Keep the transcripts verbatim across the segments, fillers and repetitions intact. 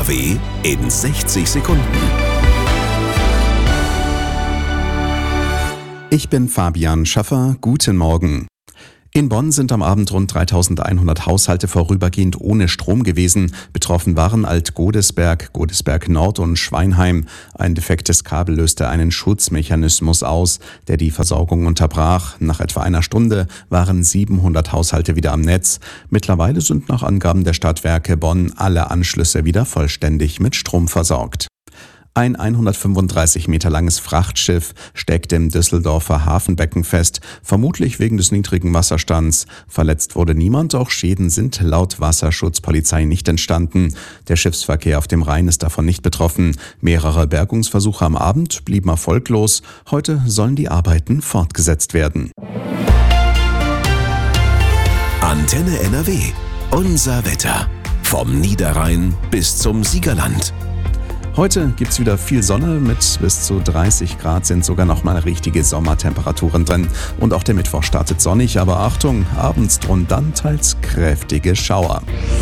W in sechzig Sekunden. Ich bin Fabian Schaffer, guten Morgen. In Bonn sind am Abend rund dreitausendeinhundert Haushalte vorübergehend ohne Strom gewesen. Betroffen waren Alt-Godesberg, Godesberg Nord und Schweinheim. Ein defektes Kabel löste einen Schutzmechanismus aus, der die Versorgung unterbrach. Nach etwa einer Stunde waren siebenhundert Haushalte wieder am Netz. Mittlerweile sind nach Angaben der Stadtwerke Bonn alle Anschlüsse wieder vollständig mit Strom versorgt. Ein hundertfünfunddreißig Meter langes Frachtschiff steckt im Düsseldorfer Hafenbecken fest, vermutlich wegen des niedrigen Wasserstands. Verletzt wurde niemand, auch Schäden sind laut Wasserschutzpolizei nicht entstanden. Der Schiffsverkehr auf dem Rhein ist davon nicht betroffen. Mehrere Bergungsversuche am Abend blieben erfolglos. Heute sollen die Arbeiten fortgesetzt werden. Antenne N R W. Unser Wetter. Vom Niederrhein bis zum Siegerland. Heute gibt's wieder viel Sonne, mit bis zu dreißig Grad sind sogar noch mal richtige Sommertemperaturen drin. Und auch der Mittwoch startet sonnig, aber Achtung, abends drohen dann teils kräftige Schauer.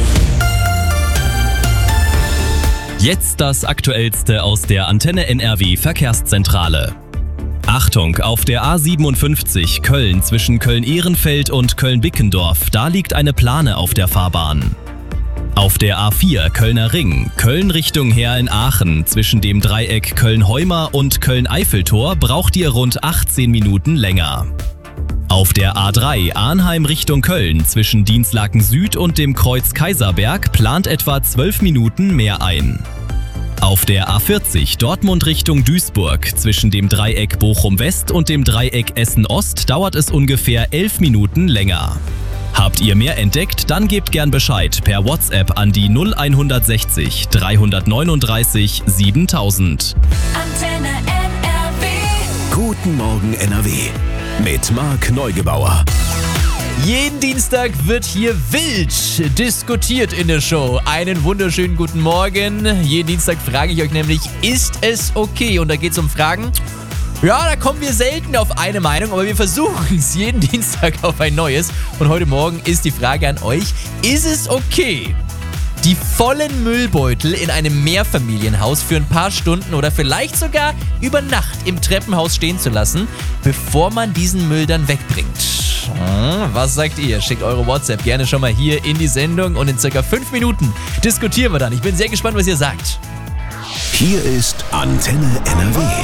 Jetzt das Aktuellste aus der Antenne N R W Verkehrszentrale. Achtung, auf der A siebenundfünfzig Köln zwischen Köln-Ehrenfeld und Köln-Bickendorf, da liegt eine Plane auf der Fahrbahn. Auf der A vier Kölner Ring, Köln Richtung Heer in Aachen, zwischen dem Dreieck Köln-Heuma und Köln-Eiffeltor braucht ihr rund achtzehn Minuten länger. Auf der A drei Arnheim Richtung Köln, zwischen Dinslaken Süd und dem Kreuz Kaiserberg plant etwa zwölf Minuten mehr ein. Auf der A vierzig Dortmund Richtung Duisburg, zwischen dem Dreieck Bochum West und dem Dreieck Essen Ost dauert es ungefähr elf Minuten länger. Habt ihr mehr entdeckt? Dann gebt gern Bescheid per WhatsApp an die null hundertsechzig dreihundertneununddreißig siebentausend. Antenne N R W. Guten Morgen N R W mit Marc Neugebauer. Jeden Dienstag wird hier wild diskutiert in der Show. Einen wunderschönen guten Morgen. Jeden Dienstag frage ich euch nämlich, ist es okay? Und da geht es um Fragen. Ja, da kommen wir selten auf eine Meinung, aber wir versuchen es jeden Dienstag auf ein neues. Und heute Morgen ist die Frage an euch, ist es okay, die vollen Müllbeutel in einem Mehrfamilienhaus für ein paar Stunden oder vielleicht sogar über Nacht im Treppenhaus stehen zu lassen, bevor man diesen Müll dann wegbringt? Hm, was sagt ihr? Schickt eure WhatsApp gerne schon mal hier in die Sendung und in circa fünf Minuten diskutieren wir dann. Ich bin sehr gespannt, was ihr sagt. Hier ist Antenne N R W.